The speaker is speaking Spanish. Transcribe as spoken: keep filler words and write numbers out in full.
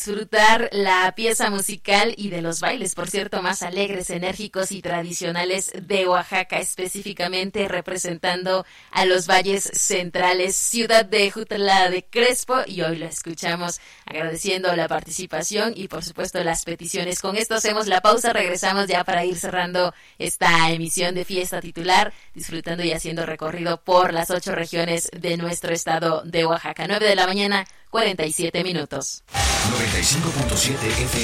disfrutar la pieza musical y de los bailes, por cierto, más alegres, enérgicos y tradicionales de Oaxaca, específicamente representando a los valles centrales, ciudad de Jutla de Crespo, y hoy lo escuchamos agradeciendo la participación y por supuesto las peticiones. Con esto hacemos la pausa, regresamos ya para ir cerrando esta emisión de Fiesta Titular, disfrutando y haciendo recorrido por las ocho regiones de nuestro estado de Oaxaca. nueve de la mañana, cuarenta y siete minutos. noventa y cinco punto siete F M